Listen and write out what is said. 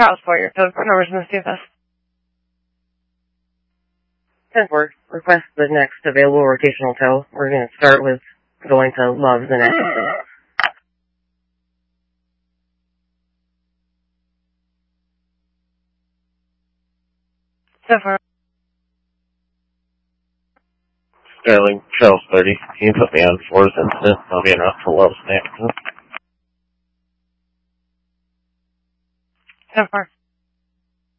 Charles Boyer, code for numbers in the CFS. 10-4, request the next available rotational tow. We're going to start with going to Loves and Atkinson. So far. Sterling, Charles 30. Can you put me on 4's incident? I'll be enough to Loves and Atkinson. So far.